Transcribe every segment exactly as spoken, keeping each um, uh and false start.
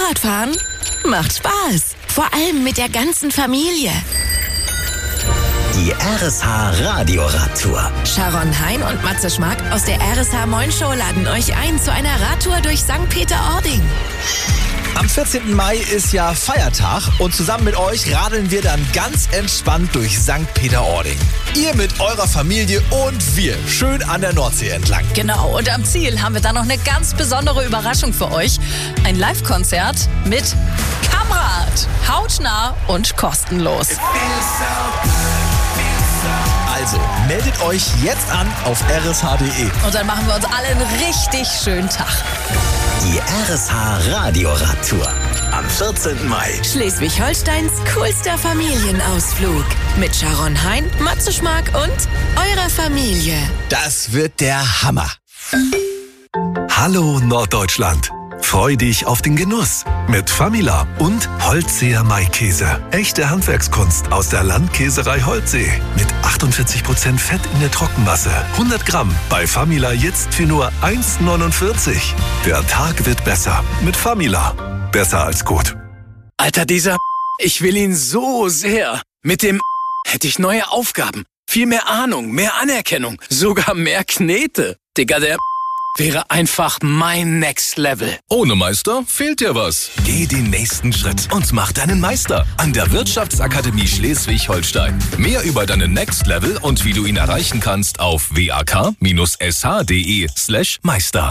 Fahrradfahren macht Spaß. Vor allem mit der ganzen Familie. Die R S H Radioradtour. Sharon Hein und Matze Schmack aus der R S H Moin Show laden euch ein zu einer Radtour durch Sankt Peter-Ording. Am vierzehnten Mai ist ja Feiertag und zusammen mit euch radeln wir dann ganz entspannt durch Sankt Peter-Ording. Ihr mit eurer Familie und wir schön an der Nordsee entlang. Genau, und am Ziel haben wir dann noch eine ganz besondere Überraschung für euch. Ein Live-Konzert mit Kamrad. Hautnah und kostenlos. Also, meldet euch jetzt an auf r s h punkt d e. Und dann machen wir uns alle einen richtig schönen Tag. Die R S H Radioradtour am vierzehnten Mai. Schleswig-Holsteins coolster Familienausflug. Mit Sharon Hein, Matze Schmack und eurer Familie. Das wird der Hammer. Hallo Norddeutschland. Freu dich auf den Genuss mit Famila und Holtseer Maikäse. Echte Handwerkskunst aus der Landkäserei Holtsee. Mit achtundvierzig Prozent Fett in der Trockenmasse. hundert Gramm bei Famila jetzt für nur eins neunundvierzig. Der Tag wird besser mit Famila. Besser als gut. Alter, dieser ich will ihn so sehr. Mit dem hätte ich neue Aufgaben. Viel mehr Ahnung, mehr Anerkennung. Sogar mehr Knete. Digga, der wäre einfach mein Next Level. Ohne Meister fehlt dir was. Geh den nächsten Schritt und mach deinen Meister an der Wirtschaftsakademie Schleswig-Holstein. Mehr über deinen Next Level und wie du ihn erreichen kannst auf w a k s h punkt d e slash Meister.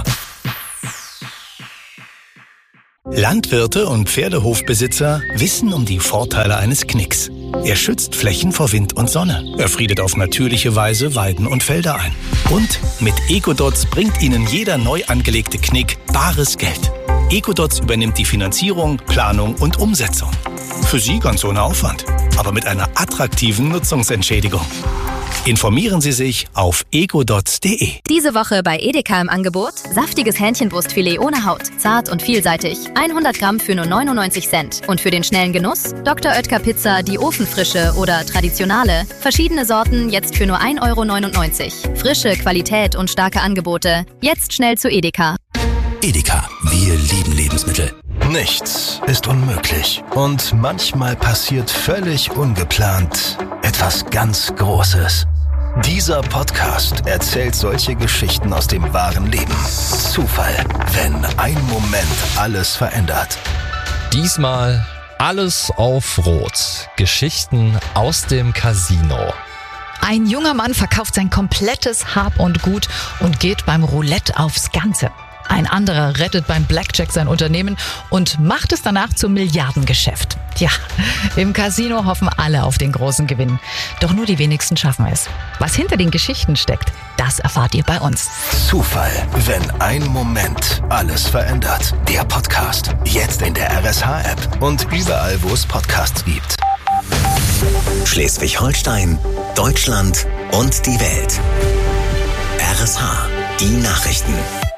Landwirte und Pferdehofbesitzer wissen um die Vorteile eines Knicks. Er schützt Flächen vor Wind und Sonne. Er friedet auf natürliche Weise Weiden und Felder ein. Und mit Ecodots bringt Ihnen jeder neu angelegte Knick bares Geld. Ecodots übernimmt die Finanzierung, Planung und Umsetzung. Für Sie ganz ohne Aufwand, aber mit einer attraktiven Nutzungsentschädigung. Informieren Sie sich auf ecodots punkt d e. Diese Woche bei Edeka im Angebot: saftiges Hähnchenbrustfilet ohne Haut, zart und vielseitig, hundert Gramm für nur neunundneunzig Cent. Und für den schnellen Genuss Doktor Oetker Pizza, die Ofenfrische oder traditionale, verschiedene Sorten jetzt für nur ein Euro neunundneunzig. Frische, Qualität und starke Angebote. Jetzt schnell zu Edeka. Edeka, wir lieben Lebensmittel. Nichts ist unmöglich. Und manchmal passiert völlig ungeplant etwas ganz Großes. Dieser Podcast erzählt solche Geschichten aus dem wahren Leben. Zufall, wenn ein Moment alles verändert. Diesmal alles auf Rot. Geschichten aus dem Casino. Ein junger Mann verkauft sein komplettes Hab und Gut und geht beim Roulette aufs Ganze. Ein anderer rettet beim Blackjack sein Unternehmen und macht es danach zum Milliardengeschäft. Ja, im Casino hoffen alle auf den großen Gewinn. Doch nur die wenigsten schaffen es. Was hinter den Geschichten steckt, das erfahrt ihr bei uns. Zufall, wenn ein Moment alles verändert. Der Podcast, jetzt in der R S H-App und überall, wo es Podcasts gibt. Schleswig-Holstein, Deutschland und die Welt. R S H, die Nachrichten.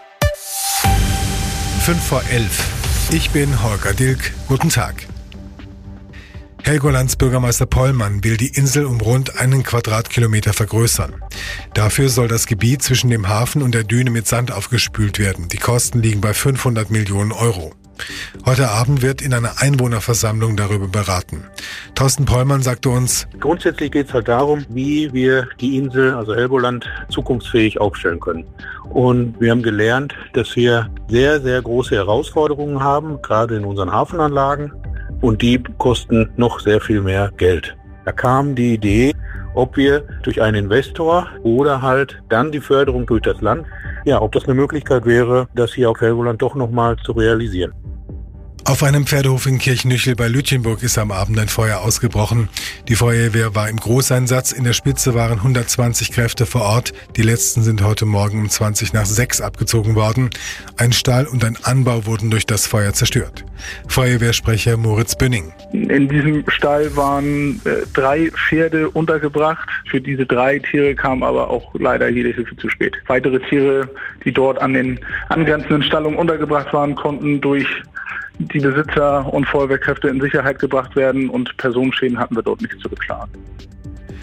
fünf vor elf. Ich bin Holger Dilk. Guten Tag. Helgolands Bürgermeister Pollmann will die Insel um rund einen Quadratkilometer vergrößern. Dafür soll das Gebiet zwischen dem Hafen und der Düne mit Sand aufgespült werden. Die Kosten liegen bei fünfhundert Millionen Euro. Heute Abend wird in einer Einwohnerversammlung darüber beraten. Thorsten Pollmann sagte uns: Grundsätzlich geht es halt darum, wie wir die Insel, also Helgoland, zukunftsfähig aufstellen können. Und wir haben gelernt, dass wir sehr, sehr große Herausforderungen haben, gerade in unseren Hafenanlagen. Und die kosten noch sehr viel mehr Geld. Da kam die Idee, ob wir durch einen Investor oder halt dann die Förderung durch das Land, ja, ob das eine Möglichkeit wäre, das hier auf Helgoland doch nochmal zu realisieren. Auf einem Pferdehof in Kirchnüchel bei Lütjenburg ist am Abend ein Feuer ausgebrochen. Die Feuerwehr war im Großeinsatz. In der Spitze waren hundertzwanzig Kräfte vor Ort. Die letzten sind heute Morgen um zwanzig nach sechs abgezogen worden. Ein Stall und ein Anbau wurden durch das Feuer zerstört. Feuerwehrsprecher Moritz Bünning. In diesem Stall waren äh, drei Pferde untergebracht. Für diese drei Tiere kam aber auch leider jede Hilfe zu spät. Weitere Tiere, die dort an den angrenzenden Stallungen untergebracht waren, konnten durch die Besitzer und Feuerwehrkräfte in Sicherheit gebracht werden und Personenschäden hatten wir dort nicht zu beklagen.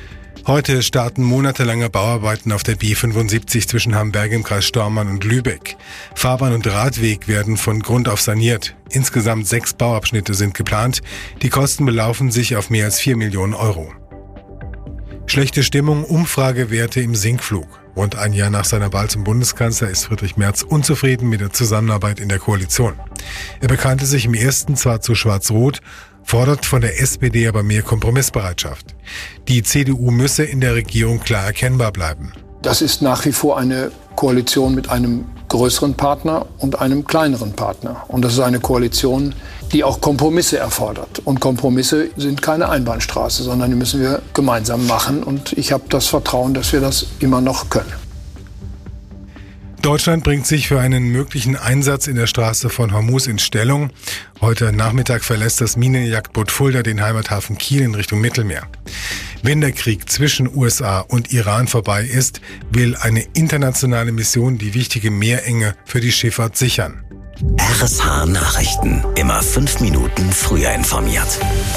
Heute starten monatelange Bauarbeiten auf der B fünfundsiebzig zwischen Hamberg im Kreis Stormarn und Lübeck. Fahrbahn und Radweg werden von Grund auf saniert. Insgesamt sechs Bauabschnitte sind geplant. Die Kosten belaufen sich auf mehr als vier Millionen Euro. Schlechte Stimmung, Umfragewerte im Sinkflug. Rund ein Jahr nach seiner Wahl zum Bundeskanzler ist Friedrich Merz unzufrieden mit der Zusammenarbeit in der Koalition. Er bekannte sich im ersten zwar zu Schwarz-Rot, fordert von der S P D aber mehr Kompromissbereitschaft. Die C D U müsse in der Regierung klar erkennbar bleiben. Das ist nach wie vor eine Koalition mit einem größeren Partner und einem kleineren Partner. Und das ist eine Koalition, die auch Kompromisse erfordert. Und Kompromisse sind keine Einbahnstraße, sondern die müssen wir gemeinsam machen. Und ich habe das Vertrauen, dass wir das immer noch können. Deutschland bringt sich für einen möglichen Einsatz in der Straße von Hormuz in Stellung. Heute Nachmittag verlässt das Minenjagdboot Fulda den Heimathafen Kiel in Richtung Mittelmeer. Wenn der Krieg zwischen U S A und Iran vorbei ist, will eine internationale Mission die wichtige Meerenge für die Schifffahrt sichern. R S H Nachrichten. Immer fünf Minuten früher informiert.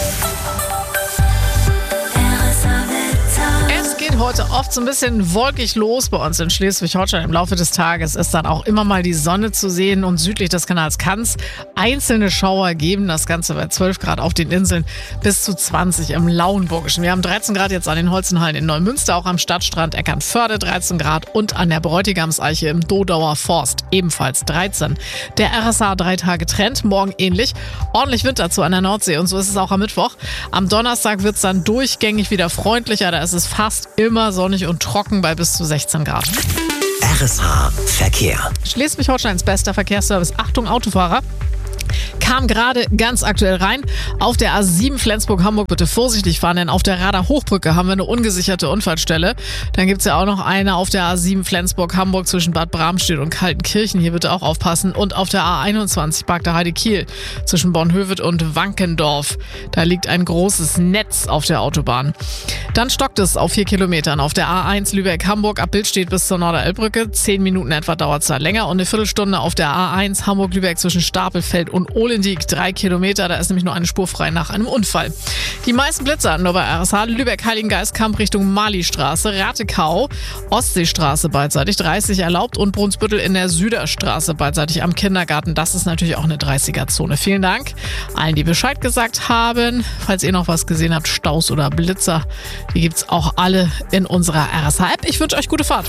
Heute oft so ein bisschen wolkig los bei uns in Schleswig-Holstein. Im Laufe des Tages ist dann auch immer mal die Sonne zu sehen und südlich des Kanals kann es einzelne Schauer geben. Das Ganze bei zwölf Grad auf den Inseln bis zu zwanzig im Lauenburgischen. Wir haben dreizehn Grad jetzt an den Holzenhallen in Neumünster, auch am Stadtstrand Eckernförde dreizehn Grad und an der Bräutigamseiche im Dodauer Forst ebenfalls dreizehn. Der R S H drei Tage Trend, morgen ähnlich. Ordentlich Wind dazu an der Nordsee und so ist es auch am Mittwoch. Am Donnerstag wird es dann durchgängig wieder freundlicher, da ist es fast immer sonnig und trocken bei bis zu sechzehn Grad. R S H Verkehr. Schleswig-Holsteins bester Verkehrsservice. Achtung, Autofahrer. Kam gerade ganz aktuell rein. Auf der A sieben Flensburg-Hamburg bitte vorsichtig fahren, denn auf der Radar-Hochbrücke haben wir eine ungesicherte Unfallstelle. Dann gibt es ja auch noch eine auf der A sieben Flensburg-Hamburg zwischen Bad Bramstedt und Kaltenkirchen. Hier bitte auch aufpassen. Und auf der A einundzwanzig Bagda Heide-Kiel zwischen Bornhöved und Wankendorf. Da liegt ein großes Netz auf der Autobahn. Dann stockt es auf vier Kilometern. Auf der A eins Lübeck-Hamburg ab Bildstedt bis zur Norderelbbrücke. Zehn Minuten etwa dauert es da länger. Und eine Viertelstunde auf der A eins Hamburg-Lübeck zwischen Stapelfeld und Ohlendieck. Drei Kilometer, da ist nämlich nur eine Spur frei nach einem Unfall. Die meisten Blitzer nur bei R S H. Lübeck-Heiligengeistkamp Richtung Malistraße, Ratekau, Ostseestraße beidseitig dreißig erlaubt und Brunsbüttel in der Süderstraße beidseitig am Kindergarten. Das ist natürlich auch eine dreißiger-Zone. Vielen Dank allen, die Bescheid gesagt haben. Falls ihr noch was gesehen habt, Staus oder Blitzer, die gibt's auch alle in unserer R S H-App. Ich wünsche euch gute Fahrt.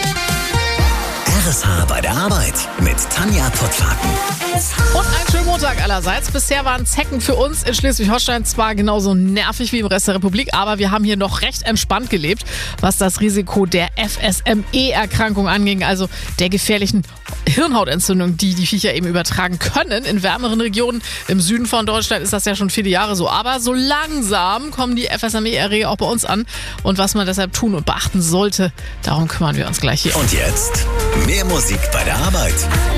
R S H bei der Arbeit mit Tanja Pottwagen. Und einen schönen Montag allerseits. Bisher waren Zecken für uns in Schleswig-Holstein zwar genauso nervig wie im Rest der Republik, aber wir haben hier noch recht entspannt gelebt, was das Risiko der F S M E-Erkrankung anging, also der gefährlichen Hirnhautentzündung, die die Viecher eben übertragen können. In wärmeren Regionen im Süden von Deutschland ist das ja schon viele Jahre so. Aber so langsam kommen die F S M E-Erreger auch bei uns an. Und was man deshalb tun und beachten sollte, darum kümmern wir uns gleich hier. Und jetzt mehr Musik bei der Arbeit.